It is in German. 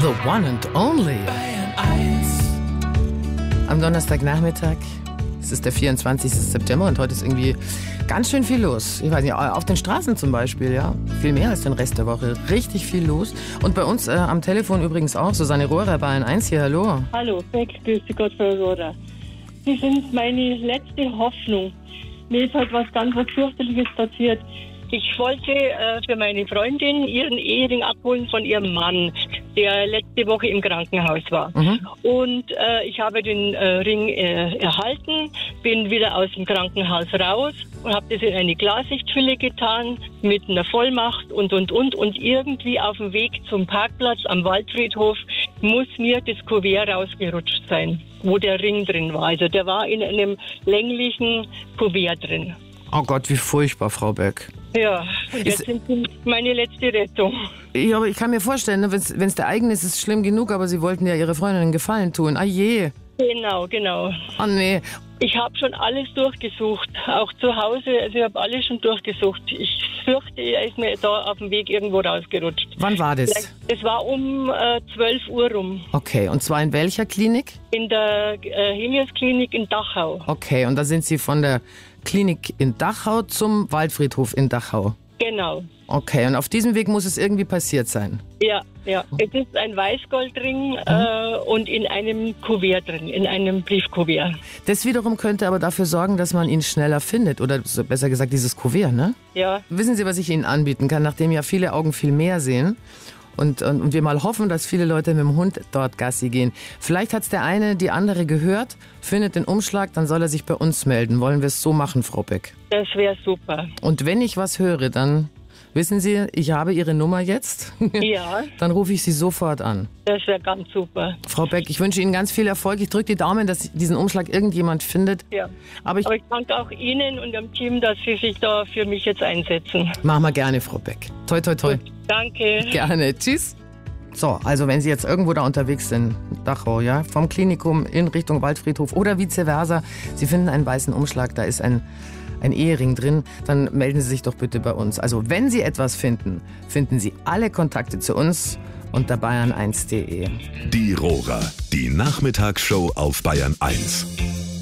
The one and only. Am Donnerstagnachmittag. Es ist der 24. September und heute ist irgendwie ganz schön viel los. Ich weiß nicht, auf den Straßen zum Beispiel, ja. Viel mehr als den Rest der Woche. Richtig viel los. Und bei uns am Telefon übrigens auch Susanne Rohrer, Bayern 1 hier. Hallo. Hallo, Beck, grüß dich Gott, Frau Rohrer. Sie sind meine letzte Hoffnung. Mir ist halt was ganz Fürchterliches passiert. Ich wollte für meine Freundin ihren Ehering abholen von ihrem Mann, der letzte Woche im Krankenhaus war. Und ich habe den Ring erhalten, bin wieder aus dem Krankenhaus raus und habe das in eine Klarsichthülle getan mit einer Vollmacht und. Und irgendwie auf dem Weg zum Parkplatz am Waldfriedhof muss mir das Kuvert rausgerutscht sein, wo der Ring drin war. Also der war in einem länglichen Kuvert drin. Oh Gott, wie furchtbar, Frau Beck. Ja, und jetzt sind Sie meine letzte Rettung. Ja, aber ich kann mir vorstellen, wenn es der eigene ist, ist es schlimm genug, aber Sie wollten ja Ihre Freundin einen Gefallen tun. Ah je. Genau. Oh nee. Ich habe schon alles durchgesucht, auch zu Hause. Also ich habe alles schon durchgesucht. Ich fürchte, er ist mir da auf dem Weg irgendwo rausgerutscht. Wann war das? Es war um 12 Uhr rum. Okay, und zwar in welcher Klinik? In der Helios-Klinik in Dachau. Okay, und da sind Sie von der Klinik in Dachau zum Waldfriedhof in Dachau. Genau. Okay, und auf diesem Weg muss es irgendwie passiert sein. Ja. Es ist ein Weißgoldring und in einem Kuvert drin, in einem Briefkuvert. Das wiederum könnte aber dafür sorgen, dass man ihn schneller findet. Oder besser gesagt, dieses Kuvert, ne? Ja. Wissen Sie, was ich Ihnen anbieten kann, nachdem ja viele Augen viel mehr sehen? Und wir mal hoffen, dass viele Leute mit dem Hund dort Gassi gehen. Vielleicht hat es der eine, die andere gehört, findet den Umschlag, dann soll er sich bei uns melden. Wollen wir es so machen, Frau Beck? Das wäre super. Und wenn ich was höre, dann wissen Sie, ich habe Ihre Nummer jetzt. Ja. Dann rufe ich Sie sofort an. Das wäre ganz super. Frau Beck, ich wünsche Ihnen ganz viel Erfolg. Ich drücke die Daumen, dass diesen Umschlag irgendjemand findet. Ja. Aber ich danke auch Ihnen und dem Team, dass Sie sich da für mich jetzt einsetzen. Machen wir gerne, Frau Beck. Toi, toi, toi. Gut, danke. Gerne. Tschüss. So, also wenn Sie jetzt irgendwo da unterwegs sind, Dachau, ja, vom Klinikum in Richtung Waldfriedhof oder vice versa, Sie finden einen weißen Umschlag, da ist ein Ehering drin, dann melden Sie sich doch bitte bei uns. Also wenn Sie etwas finden, finden Sie alle Kontakte zu uns unter bayern1.de. Die Rohrer, die Nachmittagsshow auf Bayern 1.